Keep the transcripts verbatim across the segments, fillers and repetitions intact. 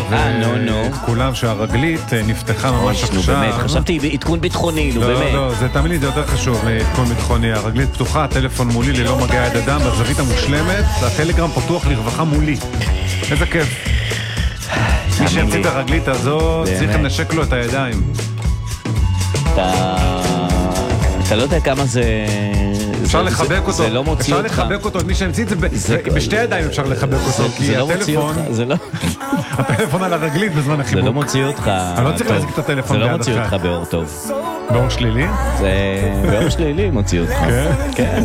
וכולם שהרגלית נפתחה ממש עכשיו. חשבתי עדכון ביטחוני, נו באמת. לא, לא, זה תמיד לי זה יותר חשוב מעדכון ביטחוני. הרגלית פתוחה, הטלפון מולי ללא מגע יד אדם, בזווית המושלמת, והטלגרם פתוח לרווחה מולי. איזה כיף. מי שהמציא את הרגלית הזו, צריך לנשק לו את הידיים. אתה לא יודע כמה זה... אפשר לחבק אותו. זה לא מוציא אותך. אפשר לחבק אותו. מי שהמציא את זה, בשתי ידיים אפשר לחבק אותו. זה לא מוציא אותך. הטלפון על הרגלית בזמן החיבוק. זה לא מוציא אותך. אני לא צריך להזיק את הטלפון ביד אחת. זה לא מוציא אותך באור טוב. באור שלילי? זה באור שלילי מוציא אותך. כן.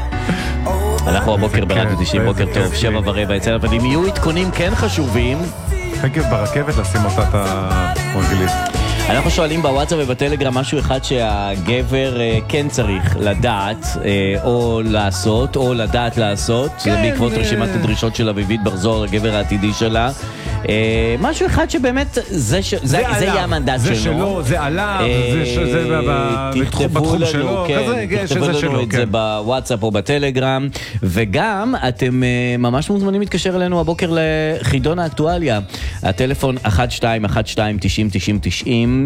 אנחנו הבוקר ברדיו תשעים, בוקר טוב, שבע ורבע אצל, אבל אם יהיו עדכונים כן חשובים... חייב ברכבת לשים אותה את הרגלית. אנחנו שואלים בוואטסאפ ובטלגרם משהו אחד שהגבר כן צריך לדעת או לעשות או לדעת לעשות, זה בעקבות רשימת הדרישות של אביבית בר זוהר, הגבר העתידי שלה. משהו אחד שבאמת זה יהיה המנדט שלו. זה שלו, זה עליו, זה בתחום שלו. תכתבו לנו את זה בוואטסאפ או בטלגרם, וגם אתם ממש מוזמנים להתקשר אלינו הבוקר לחידון האקטואליה. הטלפון אחת שתיים אחת שתיים תשעים תשעים תשעים.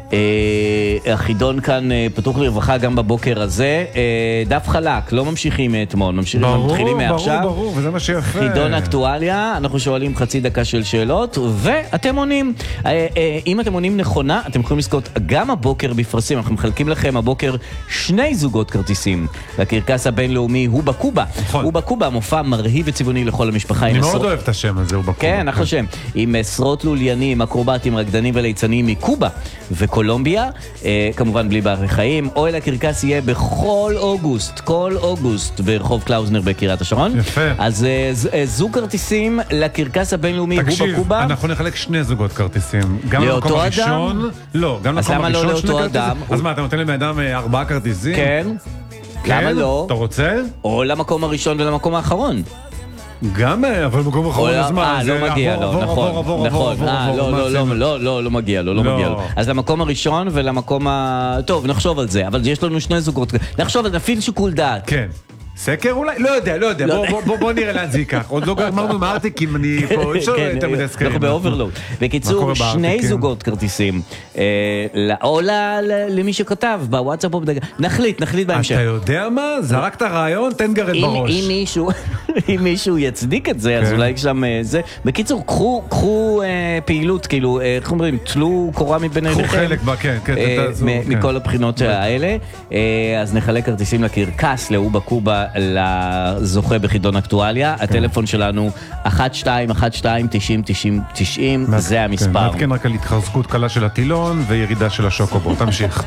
החידון כאן פתוח לרווחה גם בבוקר הזה. דף חלק, לא ממשיכים מאתמול, מתחילים מעכשיו. ברור, ברור, וזה מה שיפה. חידון אקטואליה, אנחנו שואלים חצי דקה של שאלות, ואתם עונים. אם אתם עונים נכונה, אתם יכולים לזכות גם הבוקר בפרסים. אנחנו מחלקים לכם הבוקר שני זוגות כרטיסים לקרקס הבינלאומי הובה קובה. הובה קובה, מופע מרהיב וצבעוני לכל המשפחה. אני מאוד אוהב את השם הזה, הובה קובה. כן, אחלה שם. עם עשרות לוליינים, אקרובטים, רקדנים וליצנים מקובה וקולומביה, כמובן בלי בעלי חיים. אוהל הקרקס יהיה בכל אוגוסט, כל אוגוסט, ברחוב קלאוזנר בקריית השרון. יפה. אז זוג כרטיסים לקרקס הבינלאומי הובה קובה. תקשיב, אנחנו נחלק שני זוגות כרטיסים. גם למקום הראשון. לא, גם למקום הראשון שני כרטיסים. אז מה, אתה נותן לבן אדם ארבעה כרטיסים? כן. למה לא? אתה רוצה? או למקום הראשון ולמקום האחרון. גם, אבל מקום אחרון הזמן. אה, לא מגיע לו, נכון, נכון. אה, לא, לא, לא, לא, לא, לא מגיע לו, לא מגיע לו. אז למקום הראשון ולמקום ה... טוב, נחשוב על זה, אבל יש לנו שני זוגות. נחשוב על זה, נפעיל שיקול דעת. כן. סקר אולי? לא יודע, לא יודע. בוא נראה לאן זה ייקח. עוד לא גמרנו מהארטיקים, אני פה, אפשר יותר מדי סקרים. אנחנו באוברלוד. בקיצור, שני זוגות כרטיסים. או למי שכתב, בוואטסאפ או בדגה. נחליט, נחליט בהמשך. אתה יודע מה? זרקת רעיון, תן גרד בראש. אם מישהו יצדיק את זה, אז אולי שם זה. בקיצור, קחו פעילות, כאילו, איך אומרים, תלו קורה מבין עיניכם. קחו חלק בה, כן, כן. מכל הבחינות האלה. אז נחלק כרטיסים לקרקס, להובה קובה, לזוכה בחידון אקטואליה. הטלפון שלנו אחת שתיים אחת שתיים תשעים תשעים תשעים, זה המספר. מעדכן רק על התחזקות קלה של הטילון וירידה של השוקובו. תמשיך.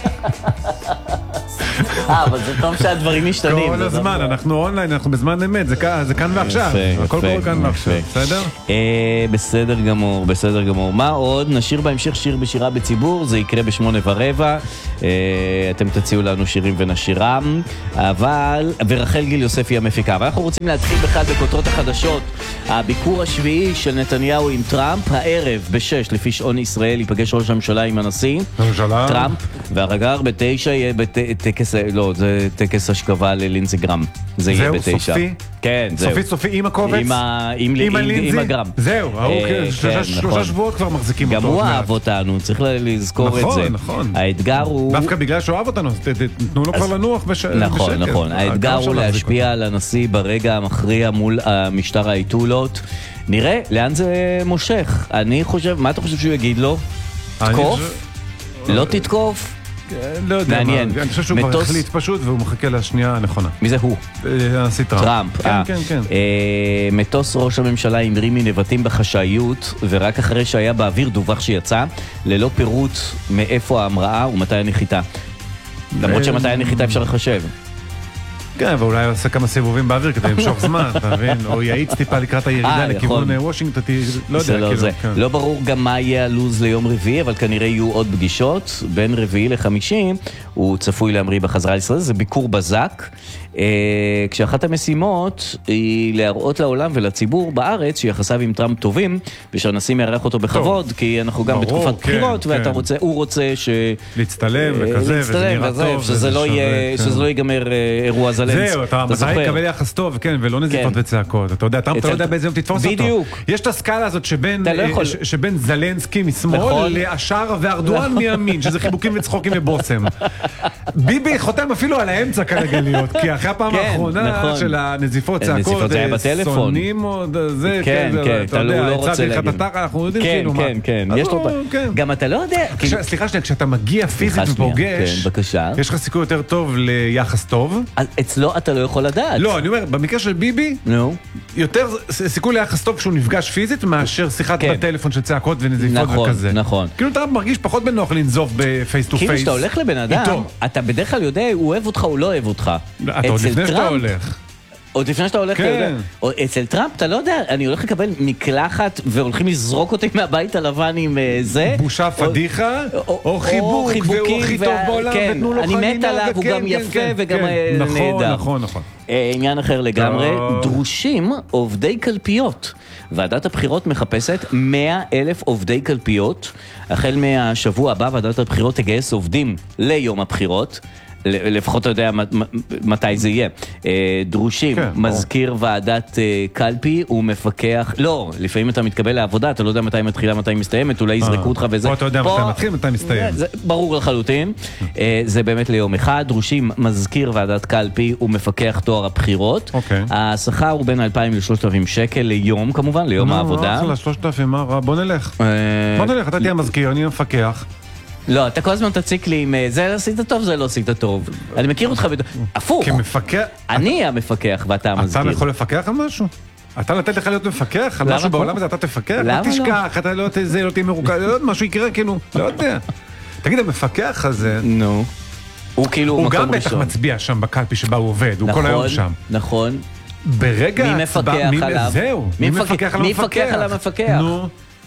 אה, אבל זה טוב שהדברים משתנים. כל הזמן, אנחנו אונליין, אנחנו בזמן אמת, זה כאן ועכשיו. הכל קורה כאן ועכשיו, בסדר? בסדר גמור, בסדר גמור. מה עוד? נשיר בהמשך שיר בשירה בציבור, זה יקרה בשמונה ורבע. אתם תציעו לנו שירים ונשירם, אבל... ורחל גיל יוסף היא המפיקה. אבל אנחנו רוצים להתחיל בכלל בכותרות החדשות. הביקור השביעי של נתניהו עם טראמפ, הערב בשש, לפי שעון ישראל, ייפגש ראש הממשלה עם הנשיא. טראמפ, והרגר בתשע יהיה בטקס... לא, זה טקס השכבה ללינזי גרם. זה יהיה בתשע. זהו, סופי? כן, זהו. סופי סופי עם הקובץ? עם הגרם. זהו, שלושה שבועות כבר מחזיקים אותו. גם הוא אהב אותנו, צריך לזכור את זה. נכון, נכון. האתגר הוא... דווקא בגלל שהוא אהב אותנו, תנו לו כבר לנוח בשקט. נכון, נכון. האתגר הוא להשפיע על הנשיא ברגע המכריע מול משטר האייתולות. נראה לאן זה מושך. אני חושב, מה אתה חושב שהוא יגיד לו? תתקוף? לא תתקוף? לא יודע, מעניין. אני חושב שהוא כבר החליט פשוט והוא מחכה לשנייה הנכונה. מי זה הוא? הנשיא טראמפ. טראמפ, כן, כן, כן. מטוס ראש הממשלה המריא מנבטים בחשאיות, ורק אחרי שהיה באוויר דווח שיצא, ללא פירוט מאיפה ההמראה ומתי הנחיתה. למרות שמתי הנחיתה אפשר לחשב. כן, ואולי עושה כמה סיבובים באוויר כדי למשוך זמן, אתה מבין? או יעיץ טיפה לקראת הירידה לכיוון וושינגטון, לא יודע. לא ברור גם מה יהיה הלוז ליום רביעי, אבל כנראה יהיו עוד פגישות. בין רביעי לחמישי הוא צפוי להמריא בחזרה לישראל, זה ביקור בזק. כשאחת המשימות היא להראות לעולם ולציבור בארץ שיחסיו עם טראמפ טובים, ושהנשיא מערך אותו בכבוד, כי אנחנו גם בתקופת בחירות, והוא רוצה ש... להצטלם וכזה, וזה נראה טוב. שזה לא ייגמר אירוע זלנסקי. זהו, אתה מזהה יקבל יחס טוב, כן, ולא נזיפות וצעקות. אתה יודע, אתה לא יודע באיזה יום תתפוס אותו. בדיוק. יש את הסקאלה הזאת שבין זלנסקי משמאל לאשר וארדואן מימין, שזה חיבוקים וצחוקים ובוסם. ביבי חותם אפילו על האמצע כרגע להיות, כי אחרי הפעם האחרונה של הנזיפות צעקות, שונאים עוד, זה, כן, אתה יודע, הצעתי לך את התחת, אנחנו יודעים כאילו מה. כן, כן, יש לו... גם אתה לא יודע... סליחה שנייה, כשאתה מגיע פיזית ופוגש, יש לך סיכוי יותר טוב ליחס טוב. אצלו אתה לא יכול לדעת. לא, אני אומר, במקרה של ביבי, יותר סיכוי ליחס טוב כשהוא נפגש פיזית, מאשר שיחת בטלפון של צעקות ונזיפות וכזה. נכון, נכון. כאילו אתה מרגיש פחות בנוח לנזוף בפייס טו פייס. כאילו שאתה הולך לבן אדם, אתה בדרך כלל יודע, הוא אוהב אותך, הוא לא אוהב אותך. אתה עוד לפני שאתה הולך. עוד לפני שאתה הולך, כן. אצל טראמפ, אתה לא יודע, אני הולך לקבל מקלחת, והולכים לזרוק אותי מהבית הלבן עם זה. בושה פדיחה, או חיבוק, והוא הכי טוב בעולם, ותנו לו חנינה. אני מת עליו, הוא גם יפה וגם נהדר. נכון, נכון, נכון. עניין אחר לגמרי, דרושים עובדי קלפיות. ועדת הבחירות מחפשת מאה אלף עובדי קלפיות. החל מהשבוע הבא, ועדת הבחירות תגייס עובדים ליום הבחירות. לפחות אתה יודע מתי זה יהיה. דרושים, מזכיר ועדת קלפי, הוא מפקח, לא, לפעמים אתה מתקבל לעבודה, אתה לא יודע מתי מתחילה, מתי מסתיימת, אולי יזרקו אותך וזה. פה אתה יודע מתי מתחיל, מתי מסתיים. ברור לחלוטין. זה באמת ליום אחד. דרושים, מזכיר ועדת קלפי, הוא מפקח תואר הבחירות. השכר הוא בין אלפיים ל-שלושת אלפים שקל ליום, כמובן, ליום העבודה. לא, שלושת אלפים, בוא נלך. בוא נלך, אתה תהיה מזכיר, אני מפקח. לא, אתה כל הזמן תציק לי עם זה לא עשית טוב, זה לא עשית טוב. אני מכיר אותך, הפוך. כמפקח? אני המפקח ואתה המזכיר. אתה יכול לפקח על משהו? אתה לתת לך להיות מפקח? על משהו בעולם הזה אתה תפקח? למה לא? תשכח, אתה לא תזה, לא תהיה מרוכז, לא יודע, משהו יקרה, כאילו, לא יודע. תגיד, המפקח הזה... נו. הוא כאילו הוא גם בטח מצביע שם בקלפי שבה הוא עובד, הוא כל היום שם. נכון. ברגע... מי מפקח עליו? זהו. מי מפקח על המפקח? מי מפקח על המפקח? נו.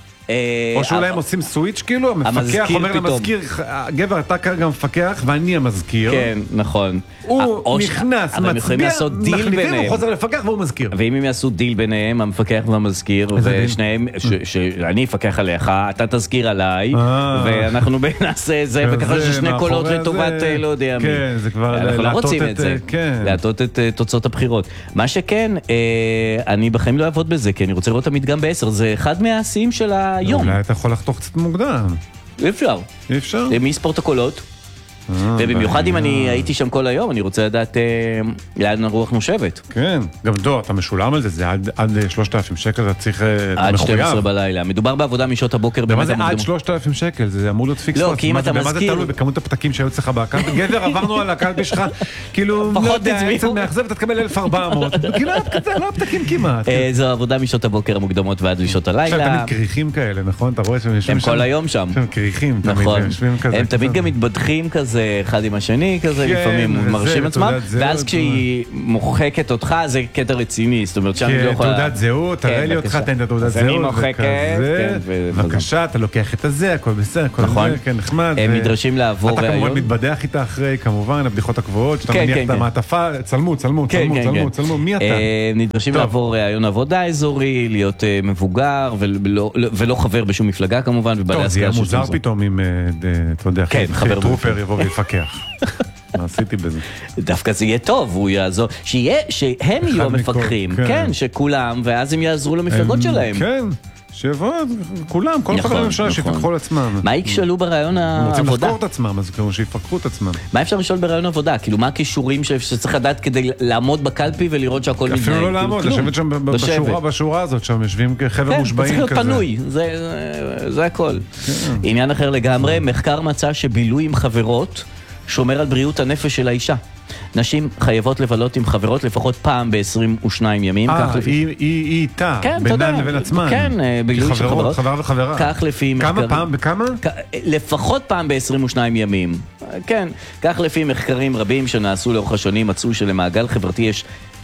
או שאולי הם עושים סוויץ' כאילו, המפקח אומר למזכיר, גבר אתה כרגע מפקח ואני המזכיר. כן, נכון. הוא נכנס, מצביע, מחליטים, הוא חוזר לפקח והוא מזכיר. ואם הם יעשו דיל ביניהם, המפקח והמזכיר, ושניהם, שאני אפקח עליך, אתה תזכיר עליי, ואנחנו נעשה זה, וככה ששני קולות לטובת, לא יודע מי. כן, זה כבר אנחנו לא רוצים את זה, להטות את תוצאות הבחירות. מה שכן, אני בחיים לא אעבוד בזה, כי אני רוצה לראות את המדגם בעשר, זה אחד מהעשיים של היום. אולי אתה יכול לחתוך קצת מוקדם. אי אפשר. אי אפשר? מי יספור את הקולות? ובמיוחד אם אני הייתי שם כל היום, אני רוצה לדעת לאן הרוח נושבת. כן, גם דו, אתה משולם על זה, זה עד שלושת אלפים שקל, אתה צריך מחויב. עד שתים עשרה בלילה. מדובר בעבודה משעות הבוקר. במה זה עד שלושת אלפים שקל? זה אמור להיות פיקס. לא, כי אם אתה מזכיר... במה זה תלוי בכמות הפתקים שהיו אצלך בקלפי? גבר, עברנו על הקלפי שלך, כאילו, לא יודע, עצם מאכזב, אתה תקבל אלף וארבע מאות. כאילו, לא הפתקים כמעט. זו עבודה משעות הבוקר המוקדמות ועד לשעות הלילה. עכשיו, תמיד קריחים כאלה, נכון? אתה רואה שהם יושבים שם. הם כל היום שם. הם קריחים, תמיד, הם יושבים כזה. הם תמיד גם מתבדחים כזה, אחד עם השני, כזה, לפעמים מרשים עצמם, ואז כשהיא מוחקת אותך, זה קטע רציני, זאת אומרת, שאני לא יכולה... תעודת זהות, תראה לי אותך, תן את התעודת זהות. אז אני מוחקת, בבקשה, אתה לוקח את הזה, הכל בסדר, הכל זה, כן, נחמד. הם נדרשים לעבור אתה כמובן מתבדח איתה אחרי, כמובן, הבדיחות הקבועות, שאתה מניח את המעטפה, צלמו, צלמו, צלמו, צלמו, צלמו, מי אתה? נדרשים לעבור ראיון עבודה אזורי, להיות מבוגר, ולא חבר בשום מפלגה, כמובן, טוב, זה יהיה מוזר פתאום אם, אתה יודע, טרופר יבוא ויפקח. מה עשיתי בזה? דווקא זה יהיה טוב, הוא יעזור, שיהיה, שהם יהיו המפקחים, כן, שכולם, ואז הם יעזרו למפלגות שלהם. כן, שיבוא, כולם, כל חברי הממשלה שיפקחו על עצמם. מה יקשאלו ברעיון העבודה? הם רוצים לחקור את עצמם, אז כאילו שיפקחו את עצמם. מה אפשר לשאול ברעיון עבודה? כאילו, מה הכישורים שצריך לדעת כדי לעמוד בקלפי ולראות שהכל מתנהג? אפילו לא לעמוד, לשבת שם בשורה הזאת, שם יושבים כחבר מושבעים כזה. צריך להיות פנוי, זה הכל. עניין אחר לגמרי, מחקר מצא שבילוי עם חברות שומר על בריאות הנפש של האישה. נשים חייבות לבלות עם חברות לפחות פעם ב-עשרים ושניים ימים. אה, היא איתה, בינן לבין עצמן. כן, בילוי של חברות. חברה וחברה. כך לפי מחקרים. כמה פעם? בכמה? לפחות פעם ב-עשרים ושניים ימים. כן, כך לפי מחקרים רבים שנעשו לאורך השנים, מצאו שלמעגל חברתי יש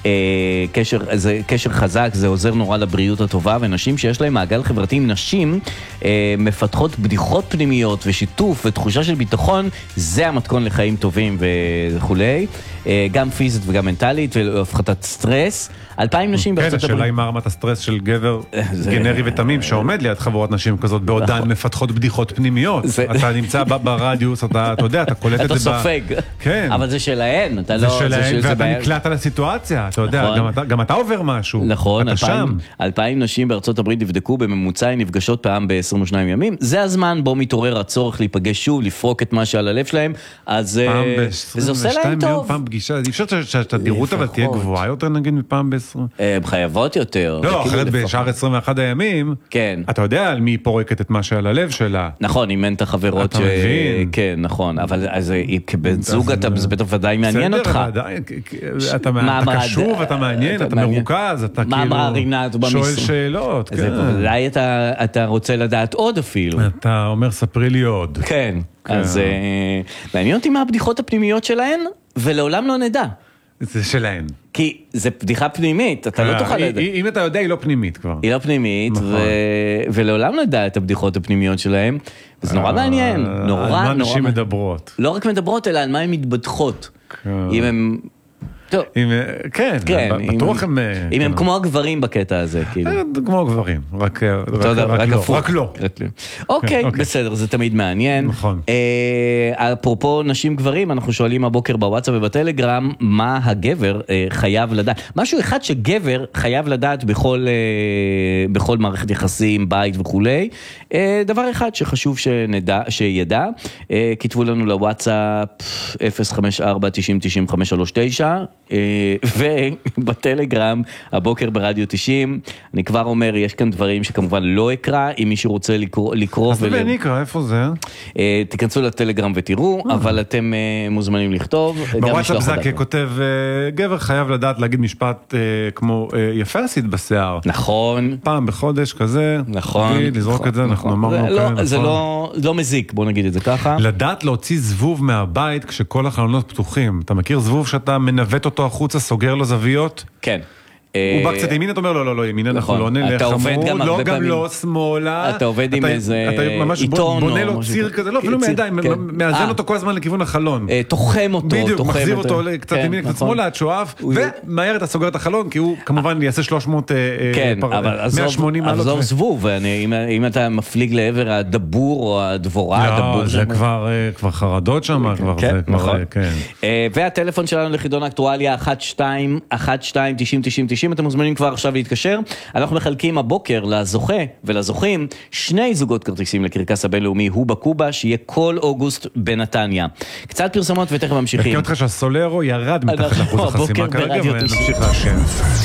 קשר, זה קשר חזק, זה עוזר נורא לבריאות הטובה, ונשים שיש להם מעגל חברתי עם נשים מפתחות בדיחות פנימיות ושיתוף ותחושה של ביטחון, זה המתכון לחיים טובים וכולי. גם פיזית וגם מנטלית, והפחתת סטרס. אלפיים נשים בארצות הברית. כן, השאלה היא מה רמת הסטרס של גבר גנרי ותמים שעומד ליד חבורת נשים כזאת, בעודן מפתחות בדיחות פנימיות. אתה נמצא ברדיוס, אתה יודע, אתה קולט את זה. אתה סופג. כן. אבל זה שלהן. זה שלהן, ואתה נקלט על הסיטואציה. אתה יודע, גם אתה עובר משהו. נכון, אלפיים נשים בארצות הברית נבדקו בממוצע, נפגשות פעם ב-עשרים ושניים ימים. זה הזמן בו מתעורר הצורך להיפגש שוב, לפרוק את מה שעל הלב שלהם. אז זה עושה להם טוב. פעם פגישה, אי אפשר שהתדירות אבל תהיה גבוהה יותר נגיד מפעם ב-עשרים. הן חייבות יותר. לא, אחרת בשאר עשרים ואחד הימים, אתה יודע על מי פורקת את מה שעל הלב שלה. נכון, אם אין את החברות ש... כן, נכון, אבל כבן זוג זה בטח ודאי מעניין אותך. אתה קשוב, אתה מעניין, אתה מרוכז, אתה כאילו שואל שאלות. אולי אתה רוצה לדעת עוד אפילו. אתה אומר, ספרי לי עוד. כן, אז מעניין אותי מה הבדיחות הפנימיות שלהן, ולעולם לא נדע. זה שלהן. כי זה בדיחה פנימית, אתה לא תוכל לדעת. אם אתה יודע, היא לא פנימית כבר. היא לא פנימית, ולעולם לא נדע את הבדיחות הפנימיות שלהם, וזה נורא מעניין. נורא, נורא. על מה אנשים מדברות. לא רק מדברות, אלא על מה הן מתבדחות. אם הם... כן, בטוח הם... אם הם כמו הגברים בקטע הזה, כאילו. כמו הגברים, רק לא. אוקיי, בסדר, זה תמיד מעניין. נכון. אפרופו נשים גברים, אנחנו שואלים הבוקר בוואטסאפ ובטלגרם, מה הגבר חייב לדעת. משהו אחד שגבר חייב לדעת בכל מערכת יחסים, בית וכולי. דבר אחד שחשוב שידע, כתבו לנו לוואטסאפ אפס חמש ארבע תשעים תשעים חמש שלוש תשע, ובטלגרם, הבוקר ברדיו תשעים, אני כבר אומר, יש כאן דברים שכמובן לא אקרא, אם מישהו רוצה לקרוא... אז זה ואני אקרא, איפה זה? תיכנסו לטלגרם ותראו, אבל אתם מוזמנים לכתוב. בוואטסאפ זקה כותב, גבר חייב לדעת להגיד משפט כמו יפה עשית בשיער. נכון. פעם בחודש כזה. נכון. לזרוק את זה, אנחנו אמרנו כן. זה לא מזיק, בוא נגיד את זה ככה. לדעת להוציא זבוב מהבית כשכל החלונות פתוחים. אתה מכיר זבוב שאתה מנווט אותו החוצה, סוגר לו זוויות? כן. הוא בא קצת ימין, אתה אומר, לא, לא, לא, ימין אנחנו לא נלך, חמוד, לא, גם לא, שמאלה. אתה עובד עם איזה עיתון. אתה ממש בונה לו ציר כזה, לא, אפילו מידיים, מאזן אותו כל הזמן לכיוון החלון. תוחם אותו. בדיוק, מחזיר אותו קצת ימין, קצת שמאלה, עד שואף, ומהר אתה סוגר את החלון, כי הוא כמובן יעשה שלוש מאות, מאה ושמונים מעלות. אבל זו זבוב, אם אתה מפליג לעבר הדבור או הדבורה, לא, זה כבר חרדות שם, והטלפון שלנו לחידון אקטואליה אחת שתיים אחת שתיים תשעים תשעים תשעים, אתם מוזמנים כבר עכשיו להתקשר. אנחנו מחלקים הבוקר לזוכה ולזוכים שני זוגות כרטיסים לקרקס הבינלאומי הובה קובה, שיהיה כל אוגוסט בנתניה. קצת פרסומות ותכף ממשיכים. אני אותך שהסולרו ירד מתחת לאחוז החסימה כרגע, ונמשיך להשם.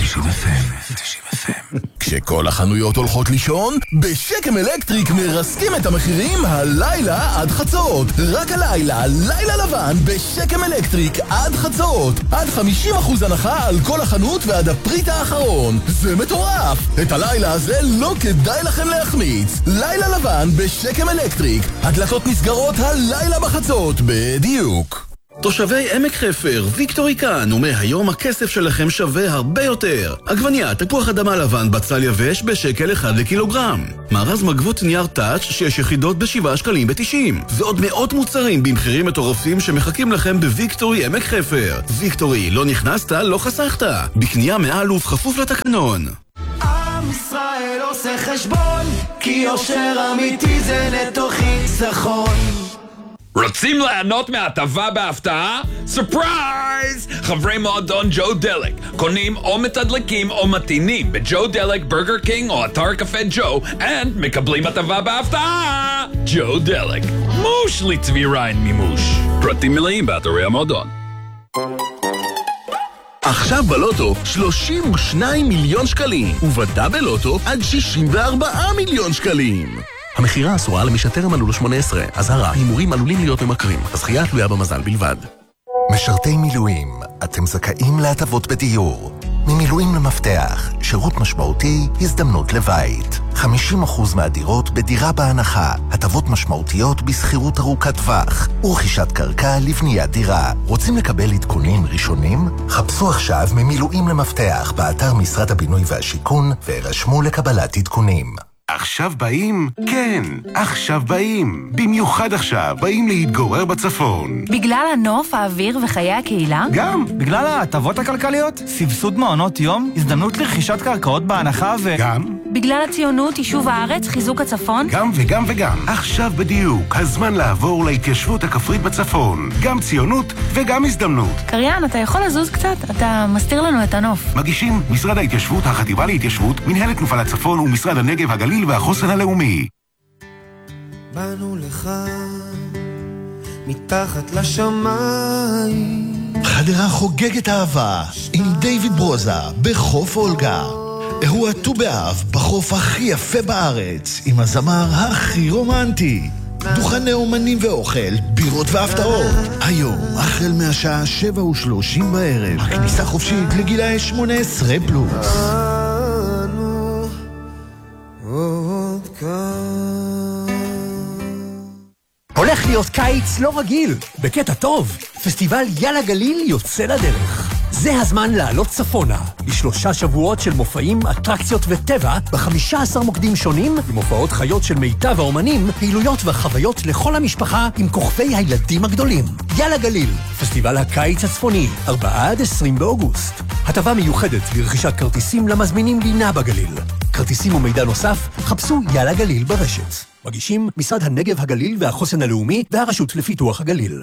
כשכל החנויות הולכות לישון, בשקם אלקטריק מרסקים את המחירים הלילה עד חצות. רק הלילה, לילה לבן בשקם אלקטריק עד חצות. עד חמישים אחוז הנחה על כל החנות ועד הפריט האחרון. זה מטורף! את הלילה הזה לא כדאי לכם להחמיץ. לילה לבן בשקם אלקטריק. הדלתות נסגרות הלילה בחצות, בדיוק. תושבי עמק חפר, ויקטורי כאן, ומהיום הכסף שלכם שווה הרבה יותר. עגבניה, תפוח אדמה לבן, בצל יבש בשקל אחד לקילוגרם. מארז מגבות נייר טאץ' שש יחידות בשבעה שקלים בתשעים. ועוד מאות מוצרים במחירים מטורפים שמחכים לכם בוויקטורי עמק חפר. ויקטורי, לא נכנסת, לא חסכת. בקנייה מעל ובכפוף לתקנון. עם ישראל עושה חשבון, כי יושר אמיתי זה נטו חיסכון. רוצים ליהנות מהטבה בהפתעה? סופרייז! חברי מועדון ג'ו דלק קונים או מתדלקים או מתינים בג'ו דלק, ברגר קינג או אתר קפה ג'ו, and מקבלים הטבה בהפתעה! ג'ו דלק, מוש לצבי ריין מימוש. פרטים מלאים באתרי המועדון. עכשיו בלוטו שלושים ושניים מיליון שקלים, ובדאבל לוטו עד שישים וארבעה מיליון שקלים. המחירה אסורה למי שטרם מלאו לו שמונה עשרה. אזהרה, הימורים עלולים להיות ממכרים. הזכייה תלויה במזל בלבד. משרתי מילואים, אתם זכאים להטבות בדיור. ממילואים למפתח, שירות משמעותי, הזדמנות לבית. חמישים אחוז מהדירות בדירה בהנחה, הטבות משמעותיות בסחירות ארוכת טווח, ורכישת קרקע לבניית דירה. רוצים לקבל עדכונים ראשונים? חפשו עכשיו ממילואים למפתח באתר משרד הבינוי והשיכון, והירשמו לקבלת עדכונים. עכשיו באים? כן, עכשיו באים. במיוחד עכשיו, באים להתגורר בצפון. בגלל הנוף, האוויר וחיי הקהילה? גם. בגלל ההטבות הכלכליות, סבסוד מעונות יום, הזדמנות לרכישת קרקעות בהנחה ו... גם. בגלל הציונות, יישוב הארץ, חיזוק הצפון? גם וגם וגם. עכשיו בדיוק, הזמן לעבור להתיישבות הכפרית בצפון. גם ציונות וגם הזדמנות. קריין, אתה יכול לזוז קצת? אתה מסתיר לנו את הנוף. מגישים משרד ההתיישבות, החטיבה להתיישבות, מנהלת תנופה לצפון ומשרד הנגב, הגליל והחוסן הלאומי. באנו לך מתחת לשמיים. חדרה חוגגת אהבה עם דיוויד ברוזה בחוף אולגה. אירוע ט"ו באב בחוף הכי יפה בארץ עם הזמר הכי רומנטי. דוכני אומנים ואוכל, בירות והפתעות. היום, החל מהשעה שבע ושלושים בערב. הכניסה חופשית לגילאי שמונה עשרה פלוס. הולך להיות קיץ לא רגיל, בקטע טוב. פסטיבל יאללה גליל יוצא לדרך. זה הזמן לעלות צפונה, לשלושה שבועות של מופעים, אטרקציות וטבע, ב-חמישה עשר מוקדים שונים, עם הופעות חיות של מיטב האומנים, פעילויות וחוויות לכל המשפחה עם כוכבי הילדים הגדולים. יאללה גליל, פסטיבל הקיץ הצפוני, ארבעה עד עשרים באוגוסט. הטבה מיוחדת לרכישת כרטיסים למזמינים לינה בגליל. כרטיסים ומידע נוסף, חפשו יאללה גליל ברשת. מגישים משרד הנגב, הגליל והחוסן הלאומי והרשות לפיתוח הגליל.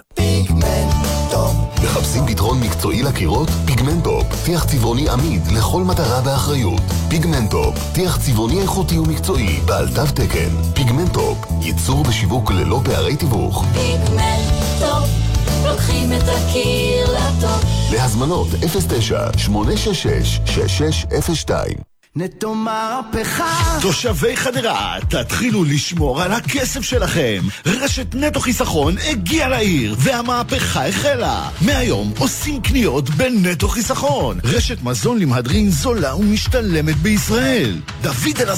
מחפשים פתרון מקצועי לקירות? פיגמנטופ, טיח צבעוני עמיד לכל מטרה באחריות. פיגמנטופ, טיח צבעוני איכותי ומקצועי, בעל תו תקן. פיגמנטופ, ייצור בשיווק ללא פערי תיווך. פיגמנטופ, לוקחים את הקיר לטופ. להזמנות אפס תשע שמונה שש שש שש שש אפס שתיים. נטו מהפכה. תושבי חדרה, תתחילו לשמור על הכסף שלכם. רשת נטו חיסכון הגיעה לעיר, והמהפכה החלה. מהיום עושים קניות בנטו חיסכון. רשת מזון למהדרין זולה ומשתלמת בישראל. דוד אל